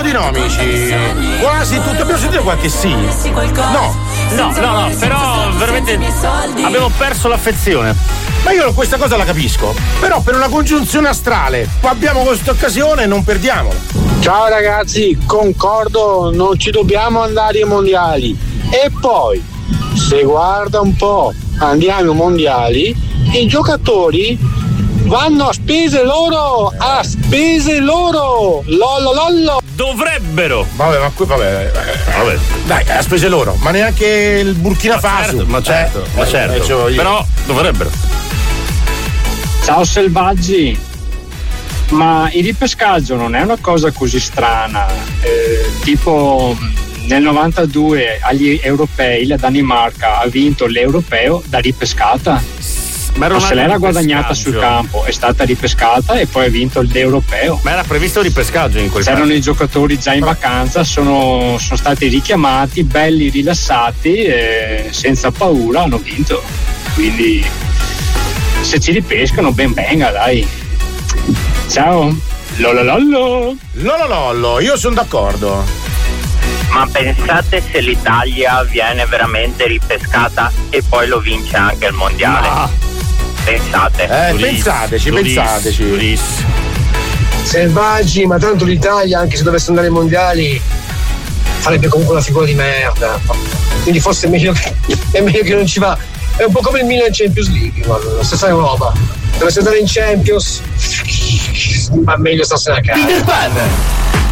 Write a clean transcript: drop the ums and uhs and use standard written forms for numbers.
di no, amici. Quasi tutto. Abbiamo sentito qualche sì. No, però veramente abbiamo perso l'affezione. Ma io questa cosa la capisco. Però per una congiunzione astrale, abbiamo questa occasione e non perdiamola. Ciao ragazzi, concordo, non ci dobbiamo andare ai mondiali. E poi, se guarda un po', andiamo ai mondiali, i giocatori vanno a spese loro! Lollo! Dovrebbero! Vabbè. Dai, a spese loro, ma neanche il Burkina Faso. Ma certo. Però dovrebbero. Ciao selvaggi! Ma il ripescaggio non è una cosa così strana, tipo nel 92 agli europei la Danimarca ha vinto l'europeo da ripescata, ma se l'era guadagnata sul campo, è stata ripescata e poi ha vinto l'europeo. Ma era previsto il ripescaggio in quel caso. C'erano i giocatori già in vacanza, sono stati richiamati, belli rilassati e senza paura hanno vinto, quindi se ci ripescano ben venga, dai. Ciao. Lololollo, io sono d'accordo. Ma pensate se l'Italia viene veramente ripescata e poi lo vince anche il mondiale? No. Pensate. Pensateci. Selvaggi, ma tanto l'Italia, anche se dovesse andare ai mondiali, farebbe comunque una figura di merda. Quindi forse è meglio che non ci va. È un po' come il Milan in Champions League, guarda, la stessa roba. Dovesse andare in Champions, ma meglio starsene a casa. Peter Pan!